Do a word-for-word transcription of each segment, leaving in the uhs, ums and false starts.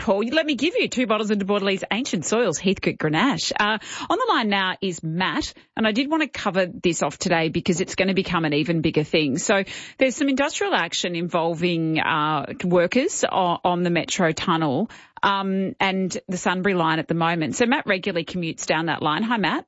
Paul. Let me give you two bottles of De Bordelais Ancient Soils Heathcote Grenache. Uh, on the line now is Matt, and I did want to cover this off today because it's going to become an even bigger thing. So there's some industrial action involving uh, workers on, on the Metro Tunnel um, and the Sunbury line at the moment. So Matt regularly commutes down that line. Hi, Matt.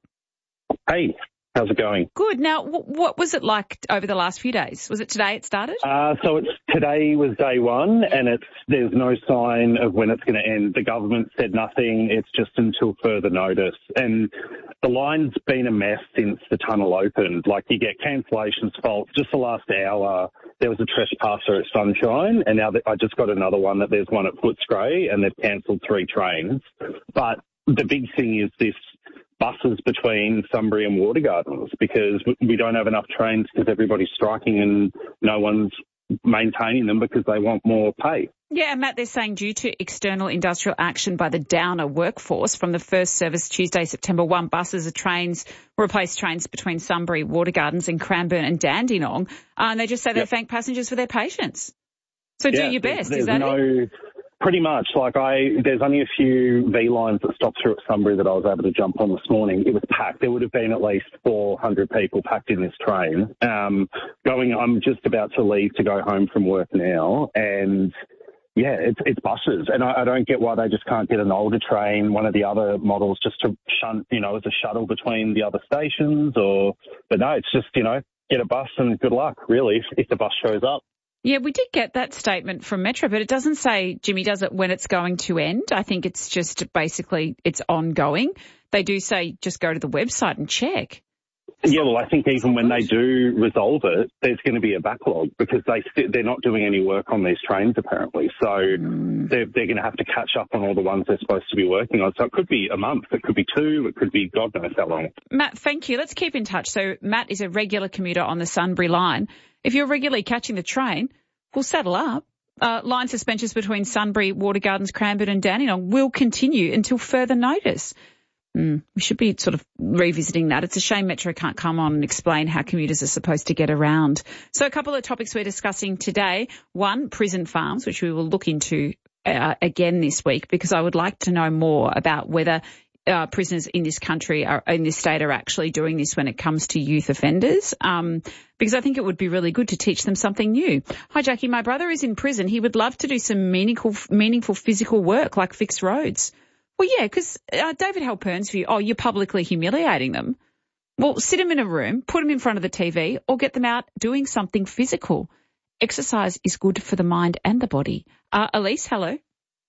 Hey. How's it going? Good. Now, w- what was it like over the last few days? Was it today it started? Uh, so it's today was day one, and it's there's no sign of when it's going to end. The government said nothing. It's just until further notice. And the line's been a mess since the tunnel opened. Like, you get cancellations, faults. Just the last hour, there was a trespasser at Sunshine, and now I just got another one that there's one at Footscray, and they've cancelled three trains. But the big thing is this buses between Sunbury and Water Gardens, because we don't have enough trains because everybody's striking and no one's maintaining them because they want more pay. Yeah, and Matt, they're saying due to external industrial action by the Downer workforce from the first service Tuesday, September first, buses and trains replace trains between Sunbury, Water Gardens and Cranbourne and Dandenong. Uh, and they just say they yep. thank passengers for their patience. So yeah, do your best, there's is that no, it? Pretty much. Like I, there's only a few V lines that stop through at Sunbury that I was able to jump on this morning. It was packed. There would have been at least four hundred people packed in this train. Um, going, I'm just about to leave to go home from work now, and yeah, it's it's buses, and I, I don't get why they just can't get an older train, one of the other models, just to shunt, you know, as a shuttle between the other stations, or but no, it's just, you know, get a bus and good luck, really, if, if the bus shows up. Yeah, we did get that statement from Metro, but it doesn't say, Jimmy, does it when it's going to end? I think it's just basically it's ongoing. They do say just go to the website and check. Yeah, well, I think even when they do resolve it, there's going to be a backlog because they, they're not doing any work on these trains apparently. So mm. they're, they're going to have to catch up on all the ones they're supposed to be working on. So it could be a month, it could be two, it could be God knows how long. Matt, thank you. Let's keep in touch. So Matt is a regular commuter on the Sunbury line. If you're regularly catching the train, we'll saddle up. Uh, line suspensions between Sunbury, Water Gardens, Cranbourne and Dandenong will continue until further notice. Mm, we should be sort of revisiting that. It's a shame Metro can't come on and explain how commuters are supposed to get around. So a couple of topics we're discussing today. One, prison farms, which we will look into uh, again this week, because I would like to know more about whether Uh, prisoners in this country are in this state are actually doing this when it comes to youth offenders, um, because I think it would be really good to teach them something new. Hi, Jackie. My brother is in prison. He would love to do some meaningful, meaningful physical work like fix roads. Well, yeah, because uh, David Halpern's view, oh, you're publicly humiliating them. Well, sit them in a room, put them in front of the T V, or get them out doing something physical. Exercise is good for the mind and the body. Uh, Elise, hello.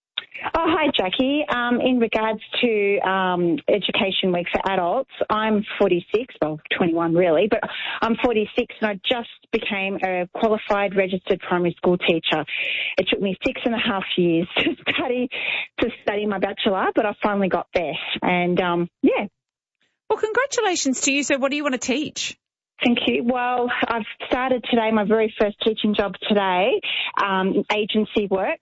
Oh, hi, Jackie. Um, in regards to um, Education Week for adults, I'm forty-six, well, twenty-one really, but I'm forty-six and I just became a qualified registered primary school teacher. It took me six and a half years to study to study my bachelor, but I finally got there. And, um, yeah. Well, congratulations to you. So what do you want to teach? Thank you. Well, I've started today, my very first teaching job today, um, agency work.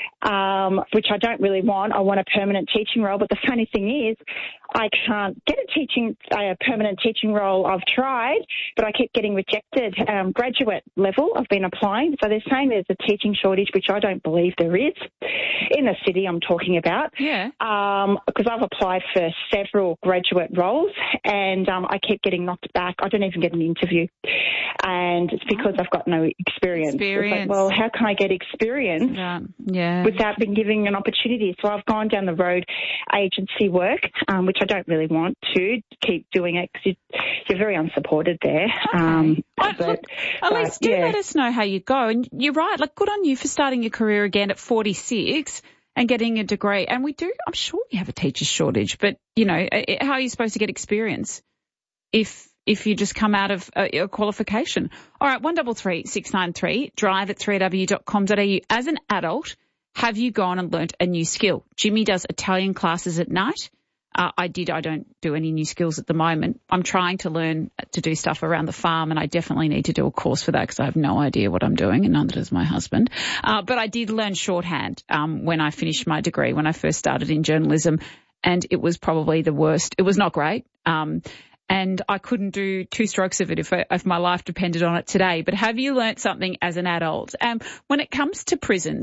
Um, which I don't really want. I want a permanent teaching role. But the funny thing is, I can't get a teaching, a permanent teaching role. I've tried, but I keep getting rejected. Um, graduate level, I've been applying. So they're saying there's a teaching shortage, which I don't believe there is. In the city I'm talking about. Yeah. Um, because I've applied for several graduate roles and um, I keep getting knocked back. I don't even get an interview. And it's because oh. I've got no experience. Experience. It's like, well, how can I get experience? Yeah. yeah. Without being given an opportunity. So I've gone down the road agency work, um, which I don't really want to keep doing it because you, you're very unsupported there. Okay. Um, but, but, look, Elise, but, do yeah. let us know how you go. And you're right, like good on you for starting your career again at forty-six and getting a degree. And we do, I'm sure we have a teacher's shortage, but, you know, how are you supposed to get experience if if you just come out of a, a qualification? All right, one double three six nine three, drive at three w dot com dot a u. As an adult, have you gone and learnt a new skill? Jimmy does Italian classes at night. Uh, I did. I don't do any new skills at the moment. I'm trying to learn to do stuff around the farm, and I definitely need to do a course for that because I have no idea what I'm doing, and neither does my husband. Uh, but I did learn shorthand um, when I finished my degree, when I first started in journalism, and it was probably the worst. It was not great. Um, and I couldn't do two strokes of it if, if my life depended on it today. But have you learnt something as an adult? Um, when it comes to prisons,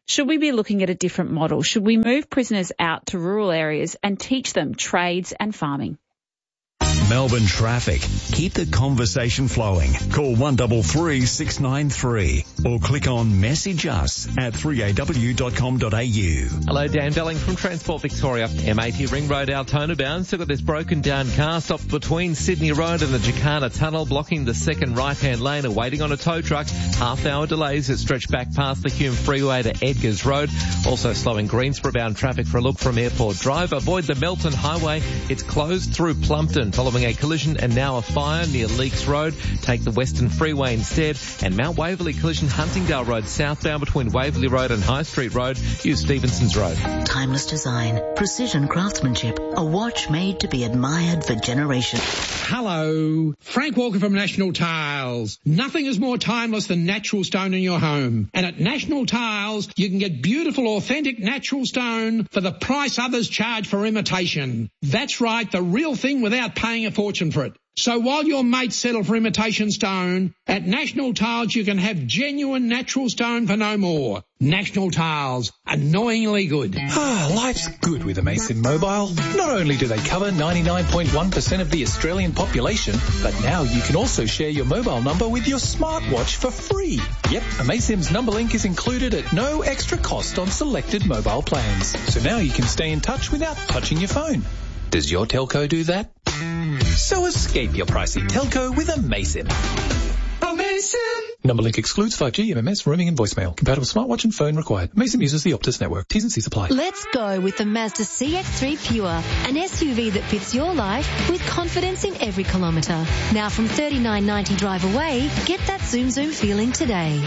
Should we be looking at a different model? Should we move prisoners out to rural areas and teach them trades and farming? Melbourne traffic. Keep the conversation flowing. Call one three three, six nine three or click on message us at three a w dot com dot a u. Hello, Dan Belling from Transport Victoria. M eighty Ring Road Altona bound. Still got this broken down car stopped between Sydney Road and the Jacana Tunnel, blocking the second right-hand lane, awaiting on a tow truck. Half-hour delays that stretch back past the Hume Freeway to Edgars Road. Also slowing Greensboro bound traffic for a look from Airport Drive. Avoid the Melton Highway. It's closed through Plumpton following a collision and now a fire near Leaks Road. Take the Western Freeway instead. And Mount Waverley collision Huntingdale Road southbound between Waverley Road and High Street Road. Use Stevenson's Road. Timeless design, precision craftsmanship, a watch made to be admired for generations. Hello, Frank Walker from National Tiles. Nothing is more timeless than natural stone in your home. And at National Tiles, you can get beautiful, authentic natural stone for the price others charge for imitation. That's right, the real thing without paying a fortune for it. So while your mates settle for imitation stone, at National Tiles you can have genuine natural stone for no more. National Tiles, annoyingly good. Ah, life's good with Amaysim Mobile. Not only do they cover ninety-nine point one percent of the Australian population, but now you can also share your mobile number with your smartwatch for free. Yep, Amaysim's number link is included at no extra cost on selected mobile plans. So now you can stay in touch without touching your phone. Does your telco do that? So escape your pricey telco with Amaysim. Amaysim! Number link excludes five G, M M S, roaming and voicemail. Compatible smartwatch and phone required. Amaysim uses the Optus network. T's and C's apply. Let's go with the Mazda C X three Pure, an S U V that fits your life with confidence in every kilometre. Now from thirty-nine ninety drive away, get that zoom zoom feeling today.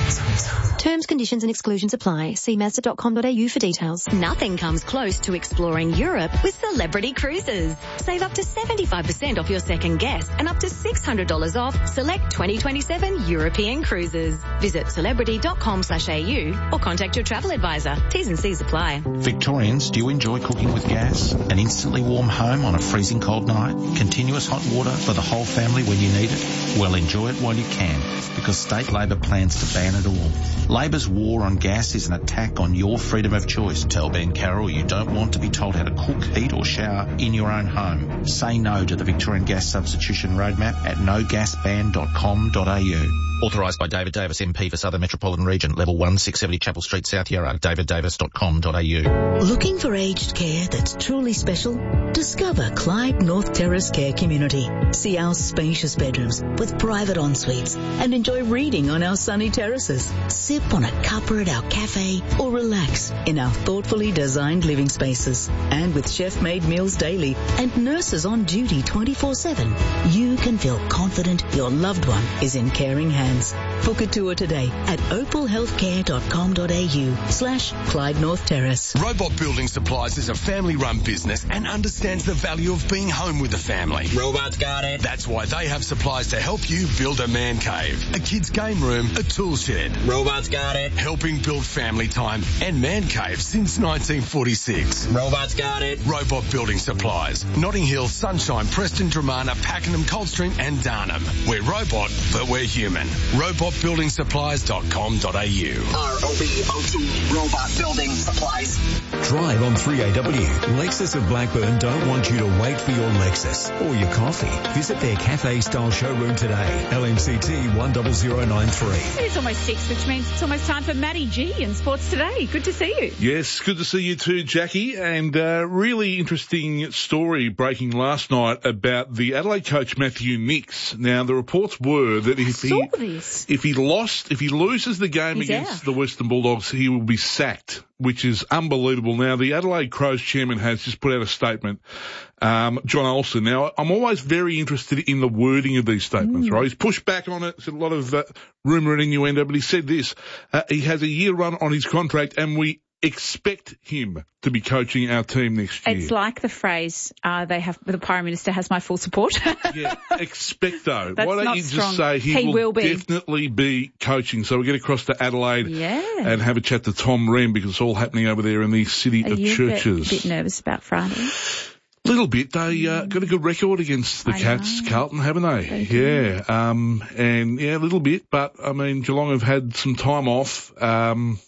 Terms, conditions and exclusions apply. See mazda dot com dot a u for details. Nothing comes close to exploring Europe with Celebrity Cruises. Save up to seventy-five percent off your second guess and up to six hundred dollars off select twenty twenty-seven European cruises. Visit celebrity dot com slash a u or contact your travel advisor. T's and C's apply. Victorians, do you enjoy cooking with gas? An instantly warm home on a freezing cold night? Continuous hot water for the whole family when you need it? Well, enjoy it while you can, because State Labor plans to ban it all. Labor's war on gas is an attack on your freedom of choice. Tell Ben Carroll you don't want to be told how to cook, heat or shower in your own home. Say no to the Victorian Gas Substitution Roadmap at no gas ban dot com dot a u. Authorised by David Davis, M P for Southern Metropolitan Region, Level one, six seventy Chapel Street, South Yarra, david davis dot com dot a u. Looking for aged care that's truly special? Discover Clyde North Terrace Care Community. See our spacious bedrooms with private en-suites and enjoy reading on our sunny terraces. Sip on a cuppa at our cafe or relax in our thoughtfully designed living spaces. And with chef-made meals daily and nurses on duty twenty-four seven, you can feel confident your loved one is in caring hands. Book a tour today at opal healthcare dot com dot a u slash Clyde North Terrace. Robot Building Supplies is a family-run business and understands the value of being home with the family. Robots got it. That's why they have supplies to help you build a man cave, a kid's game room, a tool shed. Robots got it. Helping build family time and man caves since nineteen forty-six. Robots got it. Robot Building Supplies. Notting Hill, Sunshine, Preston, Dramana, Pakenham, Coldstream and Darnham. We're robot, but we're human. robot building supplies dot com dot a u. R O B O T, Robot Building Supplies. Drive on three A W. Lexus of Blackburn don't want you to wait for your Lexus or your coffee. Visit their cafe-style showroom today. L M C T one zero zero nine three. It's almost six, which means it's almost time for Matty G in Sports Today. Good to see you. Yes, good to see you too, Jackie. And uh, really interesting story breaking last night about the Adelaide coach Matthew Nicks. Now, the reports were that if I saw he this. if he lost, if he loses the game He's against out. the Western Bulldogs, he will be sacked, which is unbelievable. Now, the Adelaide Crows chairman has just put out a statement, um, John Olsen. Now, I'm always very interested in the wording of these statements, mm. right? He's pushed back on it, said a lot of uh, rumour and innuendo, but he said this, uh, he has a year run on his contract and we expect him to be coaching our team next year. It's like the phrase, uh, they have, the Prime Minister has my full support. Yeah, expecto. That's Why don't not you strong. just say he, He will, will be. definitely be coaching. So we get across to Adelaide Yeah. and have a chat to Tom Wren because it's all happening over there in the city Are of you churches. a bit, bit nervous about Friday? Little bit. They uh, got a good record against the I Cats, know. Carlton, haven't they? They yeah. Um, and yeah, a little bit. But I mean, Geelong have had some time off. Um,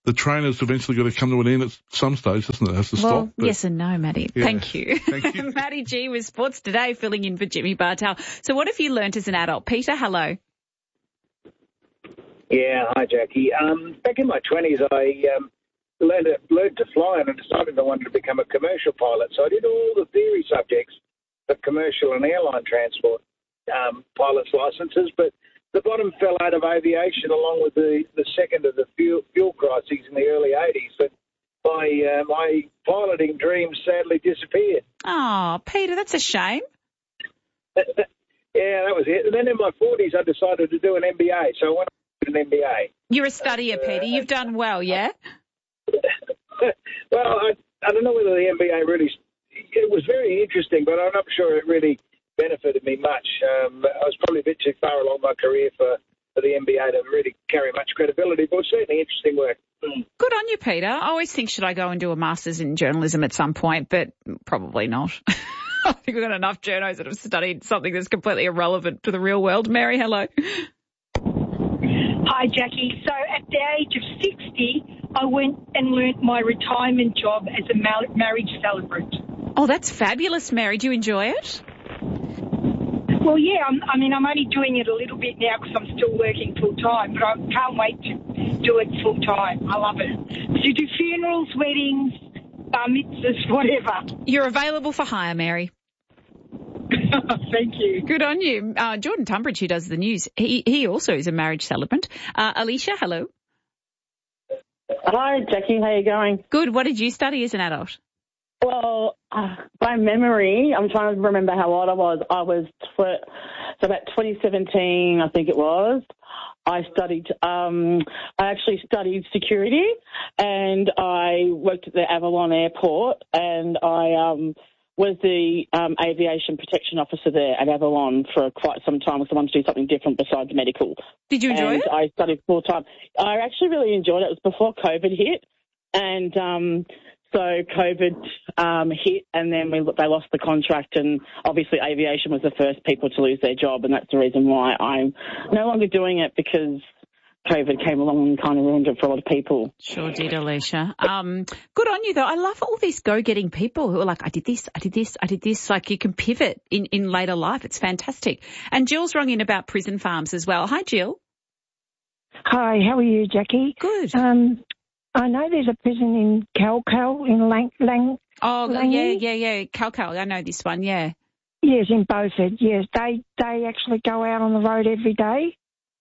the trainer's eventually got to come to an end at some stage, doesn't it? It has to well, stop. But, yes and no, Maddie. yeah. Thank you. Thank you. Maddie G with Sports Today, filling in for Jimmy Bartel. So what have you learnt as an adult? Peter, hello. Yeah, hi, Jackie. Um, back in my twenties, I um, learned, to, learned to fly and I decided I wanted to become a commercial pilot. So I did all the theory subjects for commercial and airline transport um, pilot's licenses, but the bottom fell out of aviation along with the, the second of the fuel, fuel crises in the early eighties. But my, uh, my piloting dreams sadly disappeared. Oh, Peter, that's a shame. Yeah, that was it. And then in my forties, I decided to do an M B A. So I went on to an M B A. You're a studier, uh, Peter. You've done well, yeah? Well, I, I don't know whether the M B A really... It was very interesting, but I'm not sure it really benefited me much. Um, I was probably a bit too far along my career for, for the M B A to really carry much credibility, but it was certainly interesting work. Mm. Good on you, Peter. I always think, should I go and do a master's in journalism at some point, but probably not. I think we've got enough journos that have studied something that's completely irrelevant to the real world. Mary, hello. Hi, Jackie. So at the age of sixty, I went and learnt my retirement job as a mar- marriage celebrant. Oh, that's fabulous, Mary. Do you enjoy it? Well, yeah. I'm, I mean, I'm only doing it a little bit now because I'm still working full-time, but I can't wait to do it full-time. I love it. So you do funerals, weddings, bar mitzvahs, whatever. You're available for hire, Mary. Thank you. Good on you. Uh, Jordan Tunbridge, who does the news, he he also is a marriage celebrant. Uh, Alicia, hello. Hi, Jackie. How are you going? Good. What did you study as an adult? Well, uh, by memory, I'm trying to remember how old I was. I was, tw- so about twenty seventeen, I think it was, I studied, um, I actually studied security and I worked at the Avalon Airport and I um, was the um, aviation protection officer there at Avalon for quite some time because I wanted to do something different besides medical. Did you enjoy and it? I studied full time. I actually really enjoyed it. It was before COVID hit and um, so COVID um, hit and then we, they lost the contract and obviously aviation was the first people to lose their job and that's the reason why I'm no longer doing it because COVID came along and kind of ruined it for a lot of people. Sure did, Alicia. Um, good on you, though. I love all these go-getting people who are like, I did this, I did this, I did this. Like you can pivot in, in later life. It's fantastic. And Jill's rung in about prison farms as well. Hi, Jill. Hi, how are you, Jackie? Good. Um, I know there's a prison in Calcal in Lang... Lang oh, Langley. yeah, yeah, yeah. Calcal. I know this one, yeah. Yes, in Beaufort, yes. They, they actually go out on the road every day.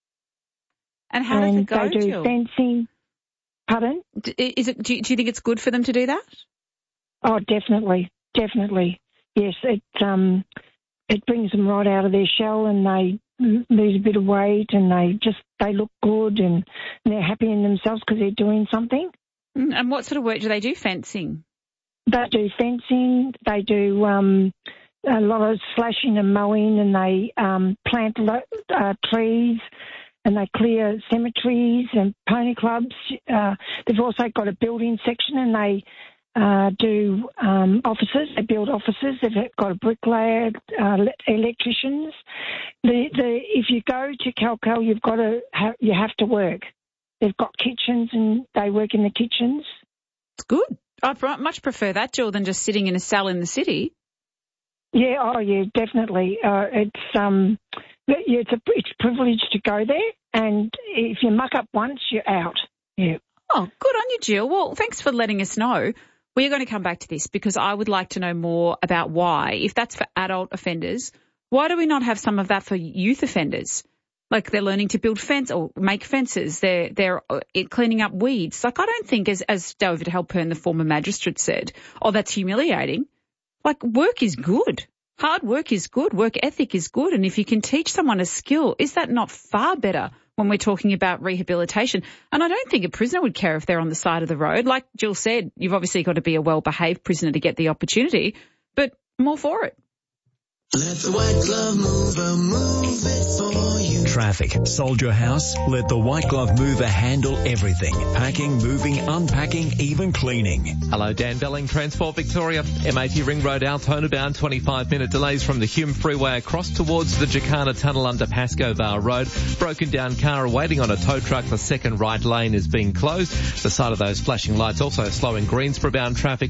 And how does it go, they do Jill? fencing. Pardon? Is it? Do you, do you think it's good for them to do that? Oh, definitely, definitely. Yes, it um, it brings them right out of their shell, and they lose a bit of weight, and they just they look good, and they're happy in themselves because they're doing something. And what sort of work do they do? Fencing. They do fencing. They do um, a lot of slashing and mowing, and they um, plant uh, trees. And they clear cemeteries and pony clubs. Uh, they've also got a building section and they uh, do um, offices. They build offices. They've got a bricklayer, uh, electricians. The, the, if you go to Calcal, you've got to have, you have to work. They've got kitchens and they work in the kitchens. It's good. I'd much prefer that, Jill, than just sitting in a cell in the city. Yeah, oh yeah, definitely. Uh, it's um. Yeah, it's a, it's a privilege to go there, and if you muck up once, you're out. Yeah. Oh, good on you, Jill. Well, thanks for letting us know. We're going to come back to this because I would like to know more about why, if that's for adult offenders, why do we not have some of that for youth offenders? Like they're learning to build fence or make fences. They're they're cleaning up weeds. Like I don't think, as as David Halpern, the former magistrate, said, oh, that's humiliating. Like work is good. Hard work is good. Work ethic is good. And if you can teach someone a skill, is that not far better when we're talking about rehabilitation? And I don't think a prisoner would care if they're on the side of the road. Like Jill said, you've obviously got to be a well-behaved prisoner to get the opportunity, but I'm all for it. Let the White Glove Mover move it for you. Traffic. Sold your house? Let the White Glove Mover handle everything. Packing, moving, unpacking, even cleaning. Hello, Dan Belling, Transport Victoria. M eighty Ring Road, Altona bound, twenty-five minute delays from the Hume Freeway across towards the Jacana Tunnel under Pascoe Vale Road. Broken down car waiting on a tow truck. The second right lane is being closed. The side of those flashing lights also slowing Greensboro bound traffic